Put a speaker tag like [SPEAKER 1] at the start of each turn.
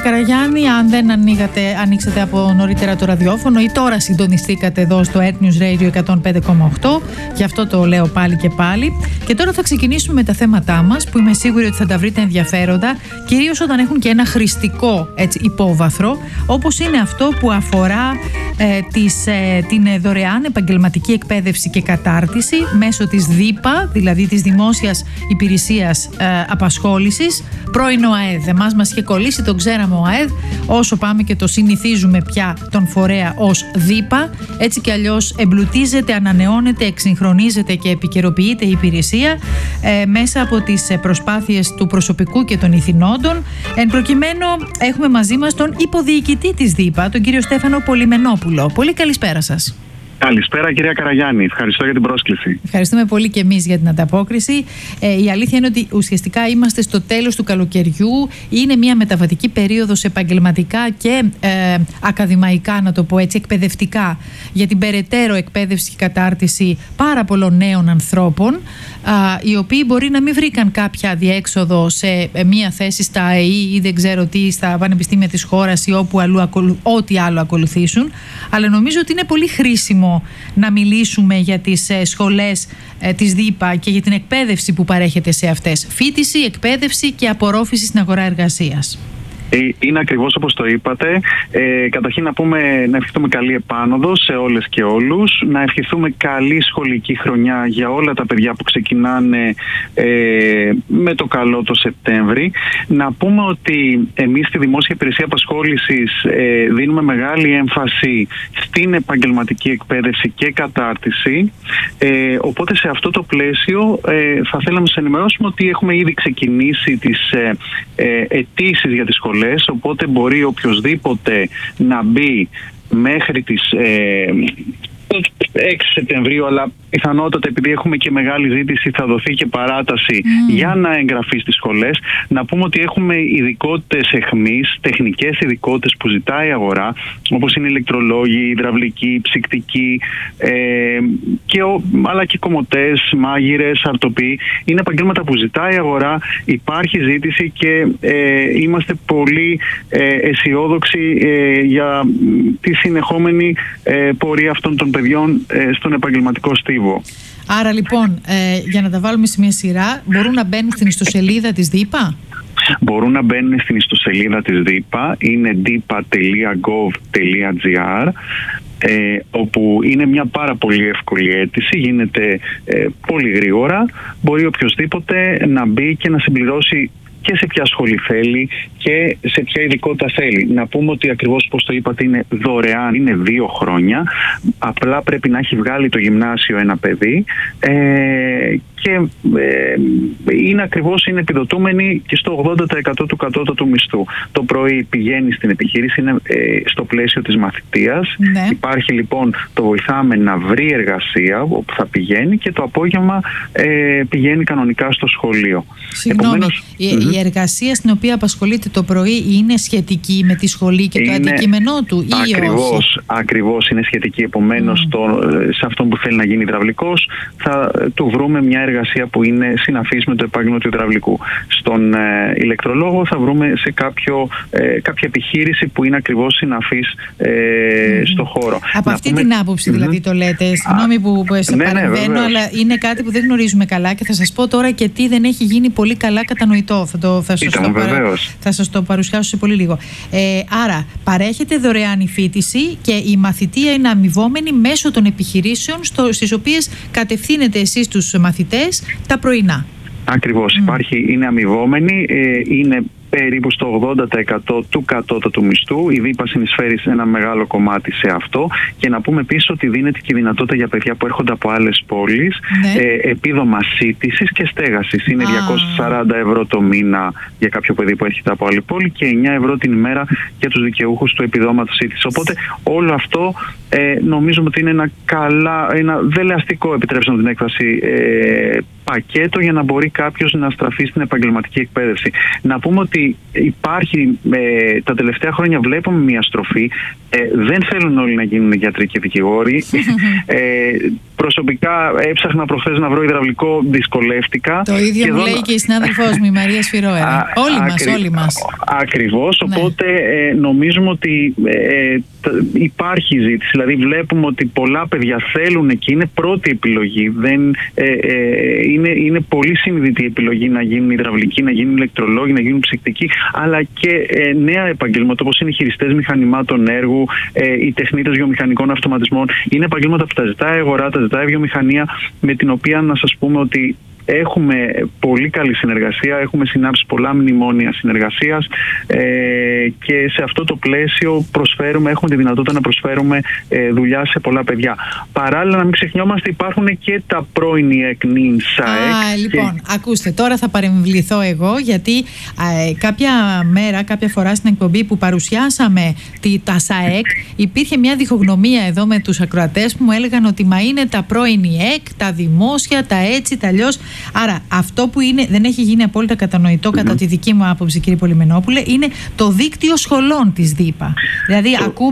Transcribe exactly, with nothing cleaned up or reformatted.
[SPEAKER 1] Καραγιάννη, αν δεν ανοίγατε, ανοίξατε από νωρίτερα το ραδιόφωνο ή τώρα συντονιστήκατε εδώ στο Earth News Radio εκατόν πέντε κόμμα οκτώ, γι' αυτό το λέω πάλι και πάλι. Και τώρα θα ξεκινήσουμε με τα θέματά μας, που είμαι σίγουρη ότι θα τα βρείτε ενδιαφέροντα, κυρίως όταν έχουν και ένα χρηστικό έτσι, υπόβαθρο, όπως είναι αυτό που αφορά ε, τις, ε, την δωρεάν επαγγελματική εκπαίδευση και κατάρτιση μέσω της ΔΥΠΑ, δηλαδή της Δημόσιας Υπηρεσίας ε, Απασχόλησης, πρώην ΟΑΕΔ. Εμάς μας είχε κολλήσει, τον ξέραμε ΟΑΕΔ, όσο πάμε και το συνηθίζουμε πια τον φορέα ως ΔΥΠΑ. Έτσι κι αλλιώς εμπλουτίζεται, ανανεώνεται, εξυγχρονίζεται και επικαιροποιείται η υπηρεσία ε, μέσα από τις προσπάθειες του προσωπικού και των ηθινόντων. Εν προκειμένου έχουμε μαζί μας τον υποδιοικητή της ΔΥΠΑ, τον κύριο Στέφανο Πολυμενόπουλο. Πολύ καλησπέρα σας.
[SPEAKER 2] Καλησπέρα κυρία Καραγιάννη, ευχαριστώ για την πρόσκληση.
[SPEAKER 1] Ευχαριστούμε πολύ και εμείς για την ανταπόκριση. Ε, η αλήθεια είναι ότι ουσιαστικά είμαστε στο τέλος του καλοκαιριού. Είναι μια μεταβατική περίοδος επαγγελματικά και ε, ακαδημαϊκά, να το πω έτσι, εκπαιδευτικά, για την περαιτέρω εκπαίδευση και κατάρτιση πάρα πολλών νέων ανθρώπων, α, οι οποίοι μπορεί να μην βρήκαν κάποια διέξοδο σε ε, μια θέση στα ΑΕΗ ή δεν ξέρω τι, στα πανεπιστήμια της χώρας ή όπου αλλού, ακολου, ό,τι άλλο ακολουθήσουν. Αλλά νομίζω ότι είναι πολύ χρήσιμο να μιλήσουμε για τις ε, σχολές ε, της ΔΥΠΑ και για την εκπαίδευση που παρέχεται σε αυτές. Φοιτηση, εκπαίδευση και απορρόφηση στην αγορά εργασίας.
[SPEAKER 2] Είναι ακριβώς όπως το είπατε. Ε, καταρχήν να πούμε, να ευχηθούμε καλή επάνωδο σε όλες και όλους. Να ευχηθούμε καλή σχολική χρονιά για όλα τα παιδιά που ξεκινάνε ε, με το καλό το Σεπτέμβρη. Να πούμε ότι εμείς στη Δημόσια Υπηρεσία Απασχόλησης ε, δίνουμε μεγάλη έμφαση στην επαγγελματική εκπαίδευση και κατάρτιση. Ε, οπότε σε αυτό το πλαίσιο ε, θα θέλαμε να σας ενημερώσουμε ότι έχουμε ήδη ξεκινήσει τις ε, ε, αιτήσεις για τις σχολές. Οπότε μπορεί οποιοσδήποτε να μπει μέχρι τις ε, έξι Σεπτεμβρίου, αλλά πιθανότατα επειδή έχουμε και μεγάλη ζήτηση θα δοθεί και παράταση mm. για να εγγραφεί στις σχολές. Να πούμε ότι έχουμε ειδικότητες εχμής, τεχνικές ειδικότητες που ζητάει η αγορά, όπως είναι ηλεκτρολόγοι, υδραυλικοί, ψυκτικοί, ε, και ο, αλλά και κομμωτές, μάγειρες, αρτοποιοί. Είναι επαγγέλματα που ζητάει η αγορά, υπάρχει ζήτηση και ε, είμαστε πολύ ε, αισιόδοξοι ε, για τη συνεχόμενη ε, πορεία αυτών των παιδιών ε, στον επαγγελματικό στίβο.
[SPEAKER 1] Άρα λοιπόν, ε, για να τα βάλουμε σε μια σειρά, μπορούν να μπαίνουν στην ιστοσελίδα της ΔΥΠΑ?
[SPEAKER 2] Μπορούν να μπαίνουν στην ιστοσελίδα της ΔΥΠΑ, είναι διπα τελεία γκοβ τελεία τζι άρ, ε, όπου είναι μια πάρα πολύ εύκολη αίτηση, γίνεται ε, πολύ γρήγορα. Μπορεί οποιοσδήποτε να μπει και να συμπληρώσει και σε ποια σχολή θέλει και σε ποια ειδικότητα θέλει. Να πούμε ότι ακριβώς όπως το είπατε είναι δωρεάν, είναι δύο χρόνια. Απλά πρέπει να έχει βγάλει το γυμνάσιο ένα παιδί ε, και ε, είναι ακριβώς είναι επιδοτούμενη και στο ογδόντα τοις εκατό του κατώτατου μισθού. Το πρωί πηγαίνει στην επιχείρηση, είναι ε, στο πλαίσιο της μαθητείας. Ναι. Υπάρχει λοιπόν, το βοηθάμε να βρει εργασία όπου θα πηγαίνει και το απόγευμα ε, πηγαίνει κανονικά στο σχολείο.
[SPEAKER 1] Συγγνώμη, Επομένως, η, mm-hmm. η εργασία στην οποία απασχολείται το πρωί είναι σχετική με τη σχολή και είναι, το αντικείμενό του ή
[SPEAKER 2] ακριβώς,
[SPEAKER 1] όχι?
[SPEAKER 2] Ακριβώς είναι σχετική. Επομένως, mm. το, σε αυτόν που θέλει να γίνει υδραυλικός θα του βρούμε μια εργασία που είναι συναφής με το επάγγελμα του υδραυλικού. Στον ε, ηλεκτρολόγο θα βρούμε σε κάποιο, ε, κάποια επιχείρηση που είναι ακριβώς συναφής ε, mm. στο χώρο.
[SPEAKER 1] Από να αυτή πούμε... την άποψη δηλαδή mm-hmm. το λέτε. Συγγνώμη που, που σε ναι, παρεμβαίνω, ναι, αλλά είναι κάτι που δεν γνωρίζουμε καλά και θα σας πω τώρα και τι δεν έχει γίνει πολύ καλά κατανοητό. Θα, το, θα, σας, το παρα... θα σας το παρουσιάσω σε πολύ λίγο. Ε, άρα, παρέχεται δωρεάν η φοιτηση και η μαθητεία είναι αμοιβόμενη μέσω των επιχειρήσεων στο, στις οποίες κατευθύνετε εσείς τους μαθητές τα πρωινά.
[SPEAKER 2] Ακριβώς, mm. υπάρχει, είναι αμοιβόμενη, ε, είναι περίπου στο ογδόντα τοις εκατό του κατώτατου μισθού. Η ΔΥΠΑ συνεισφέρει σε ένα μεγάλο κομμάτι σε αυτό. Και να πούμε επίσης ότι δίνεται και η δυνατότητα για παιδιά που έρχονται από άλλες πόλεις, ναι. ε, επίδομα σύντησης και στέγασης. Είναι ah. διακόσια σαράντα ευρώ το μήνα για κάποιο παιδί που έρχεται από άλλη πόλη και εννιά ευρώ την ημέρα για τους δικαιούχους του επιδόματος σύντησης. Οπότε όλο αυτό ε, νομίζουμε ότι είναι ένα καλά, ένα δελεαστικό, επιτρέψτε μου την έκφραση, ε, πακέτο για να μπορεί κάποιος να στραφεί στην επαγγελματική εκπαίδευση. Να πούμε ότι υπάρχει, ε, τα τελευταία χρόνια βλέπουμε μια στροφή, ε, δεν θέλουν όλοι να γίνουν γιατροί και δικηγόροι. ε, προσωπικά έψαχνα προχθές να βρω υδραυλικό, δυσκολεύτηκα.
[SPEAKER 1] Το ίδιο
[SPEAKER 2] και
[SPEAKER 1] μου
[SPEAKER 2] εδώ...
[SPEAKER 1] λέει και η συνάδελφός μου, η Μαρία Σφυρόερα. Όλοι μας,
[SPEAKER 2] Ακρι...
[SPEAKER 1] όλοι μας.
[SPEAKER 2] Ακριβώς,
[SPEAKER 1] ναι.
[SPEAKER 2] Οπότε ε, νομίζουμε ότι ε, υπάρχει ζήτηση. Δηλαδή βλέπουμε ότι πολλά παιδιά θέλουν και είναι πρώτη επιλογή. Δεν, ε, ε, είναι, είναι πολύ συνειδητή επιλογή να γίνουν υδραυλικοί, να γίνουν ηλεκτρολόγοι, να γίνουν ψυκτικοί, αλλά και ε, νέα επαγγέλματα όπως είναι οι χειριστές μηχανημάτων έργου, ε, οι τεχνίτες βιομηχανικών αυτοματισμών. Είναι επαγγέλματα που τα ζητάει η αγορά, τα ζητάει η βιομηχανία, με την οποία να σας πούμε ότι έχουμε πολύ καλή συνεργασία, έχουμε συνάψει πολλά μνημόνια συνεργασίας ε, και σε αυτό το πλαίσιο προσφέρουμε, έχουμε τη δυνατότητα να προσφέρουμε ε, δουλειά σε πολλά παιδιά. Παράλληλα, να μην ξεχνιόμαστε, υπάρχουν και τα πρώην ΙΕΚ, νυν, ΣΑΕΚ.
[SPEAKER 1] Α, λοιπόν,
[SPEAKER 2] και...
[SPEAKER 1] ακούστε, τώρα θα παρεμβληθώ εγώ, γιατί ε, κάποια μέρα, κάποια φορά στην εκπομπή που παρουσιάσαμε τη, τα ΣΑΕΚ, υπήρχε μια διχογνωμία εδώ με τους ακροατές που μου έλεγαν ότι μα είναι τα πρώην ΙΕΚ, τα δημόσια, τα έτσι, τα αλλιώς. Άρα, αυτό που είναι, δεν έχει γίνει απόλυτα κατανοητό mm-hmm. κατά τη δική μου άποψη, κύριε Πολυμενόπουλε, είναι το δίκτυο σχολών της ΔΥΠΑ. Δηλαδή, ακούμε